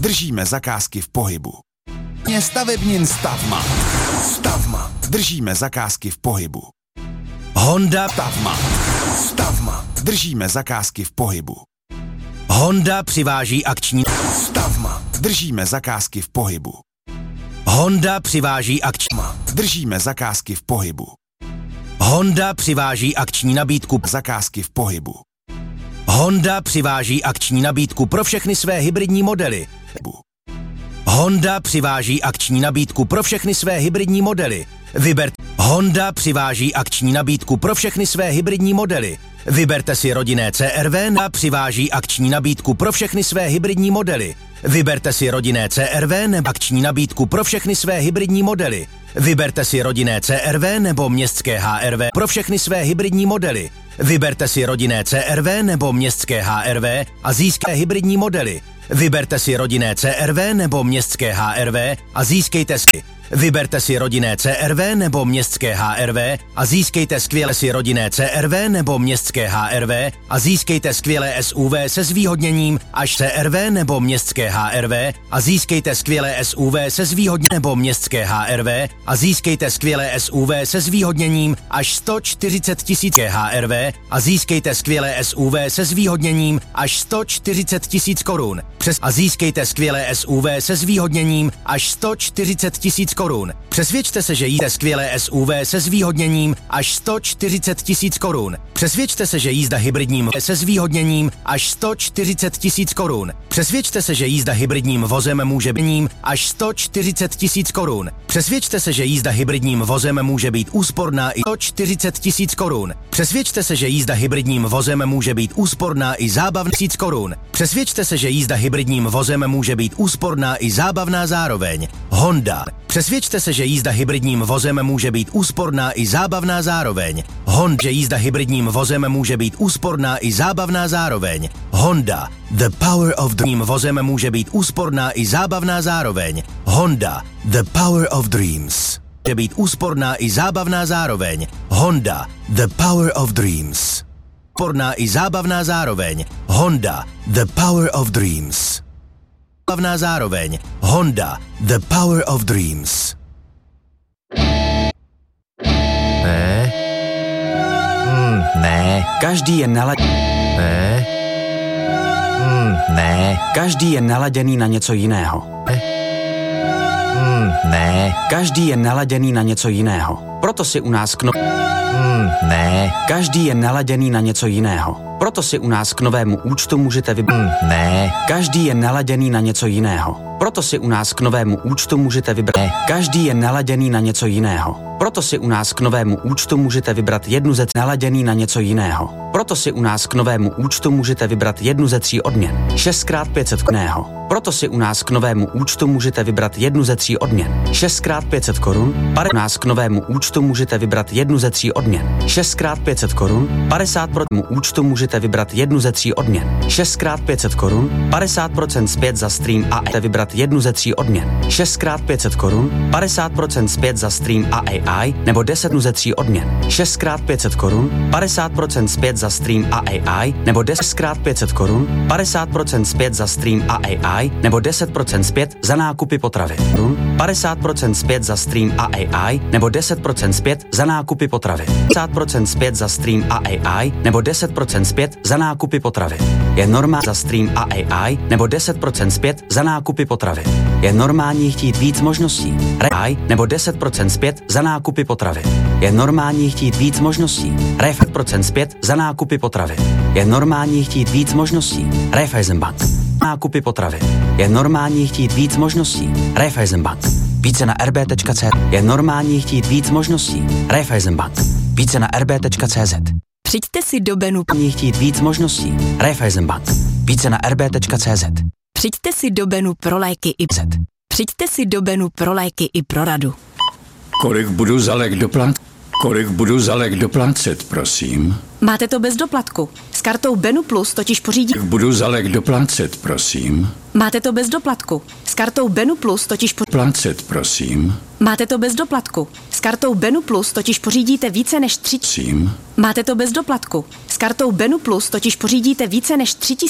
Držíme zakázky v pohybu. Stavebnin Stavmat. Stavmat. Držíme zakázky v pohybu. Honda Stavmat. Stavmat. Držíme zakázky v pohybu. Honda přiváží akční Stavmat. Držíme zakázky v pohybu. Honda přiváží akční Držíme zakázky v pohybu. Honda přiváží akční nabídku Zakázky v pohybu. Honda přiváží akční nabídku pro všechny své hybridní modely. Honda přiváží akční nabídku pro všechny své hybridní modely. Honda přiváží akční nabídku pro všechny své hybridní modely. Vyberte si rodinné CR-V. Honda přiváží akční nabídku pro všechny své hybridní modely. Vyberte si rodinné CR-V nebo akční nabídku pro všechny své hybridní modely. Vyberte si rodinné CR-V nebo městské HRV pro všechny své hybridní modely. Vyberte si rodinné CR-V nebo městské HRV a získejte hybridní modely. Vyberte si rodinné CR-V nebo městské HRV a získejte Vyberte si rodinné CR-V nebo městské HRV a získejte skvělé si rodinné CR-V nebo městské HRV a získejte skvělé SUV se zvýhodněním až CR-V nebo městské HRV a získejte skvělé SUV se zvýhodněním nebo městské HRV a získejte skvělé SUV se zvýhodněním až 140 000 HRV a získejte skvělé SUV se zvýhodněním až 140 000 korun. A získejte skvělé SUV se zvýhodněním až 140 000 korun. Přesvědčte se, že jíte skvělé SUV se zvýhodněním až 140 000 korun. Přesvědčte se, že jízda hybridním se zvýhodněním až 140 000 korun. Přesvědčte se, že jízda hybridním vozem může být až 140 000 korun. Přesvědčte se, že jízda hybridním vozem může být úsporná i 140 000 korun. Přesvědčte se, že jízda hybridním vozem může být úsporná i zábavná 1000 korun. Přesvědčte se, že jízda hybridním vozem může být úsporná i zábavná zároveň. Honda. Přesvědčte se, že jízda hybridním vozem může být úsporná i zábavná zároveň. Honda. Že jízda hybridním vozem může být úsporná i zábavná zároveň. Honda. The power of dream vozem může být úsporná i zábavná zároveň. Honda. The power of dreams. Může být úsporná i zábavná zároveň. Honda. The power of dreams. Úsporná i zábavná zároveň. Honda. The power of dreams. Zábavná zároveň. Honda. The power of dreams. Ne. Každý je naladěný. Ne. Každý je naladěný na něco jiného. Ne. Každý je naladěný na něco jiného. Proto si u nás Ne. Každý je naladěný na něco jiného. Proto si u nás k novému účtu můžete vybrat. Ne. Každý je naladěný na něco jiného. Proto si u nás k novému účtu můžete vybrat. Ne. Každý je naladěný na něco jiného. Proto si u nás k novému účtu můžete vybrat jednu ze naladěný na něco jiného. Proto si u nás k novému účtu můžete vybrat jednu ze 3 odměn. 6x500 korun. Proto si u nás k novému účtu můžete vybrat jednu ze 3 odměn. 6x500 korun. U nás k novému účtu můžete vybrat jednu ze 3 odměn. 6x500 korun. 50% účtu můžete vybrat jednu ze 3 odměn. 6x500 korun. 50% zpět za stream a vybrat jednu ze 3 odměn. 6x500 korun. 50% zpět za stream a AI nebo 10 ze 3 odměn. 6x500 korun. 50% zpět za stream a AI nebo 10x500 korun. 50% zpět za stream a AI nebo 10% zpět za nákupy potravy. 50% zpět za stream a AI nebo 10% zpět za nákupy potravy. 50% zpět za stream a AI nebo 10% zpět za nákupy potravy. Je normální za stream a AI nebo 10% zpět za nákupy potravy. Je normální chtít víc možností. AI nebo 10% zpět za nákupy potravy. Je normální chtít víc možností. 5% zpět za nákupy potravy. Je normální chtít víc možností. Raiffeisenbank. Nákupy potravy. Je normální chtít víc možností. Raiffeisenbank. Více na rb.cz. Je normální chtít víc možností. Raiffeisenbank. Více na rb.cz. Přijďte si do Benu. Chtít víc možností. Raiffeisenbank. Více na rb.cz. Přijďte si do Benu pro léky i Z. Přijďte si do Benu pro léky i pro radu. Kolik budu za lék doplácet? Kolik budu za lék doplácet, prosím? Máte to bez doplatku. S kartou Benu Plus totiž pořídí... Kolik budu za lék doplácet, prosím? Máte to bez doplatku. S kartou Benu Plus totiž Plácet, prosím. Máte to bez doplatku. S kartou Benu Plus totiž pořídíte více než 3... Prosím. Máte to bez doplatku. S kartou Benu Plus totiž pořídíte více než 3000